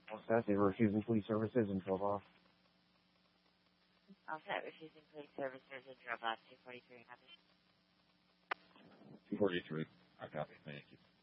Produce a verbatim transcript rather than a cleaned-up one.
All set. They were refusing police services and drove off. All set. Refusing police services and drove off. two forty-three. two forty-three. I copy. Thank you.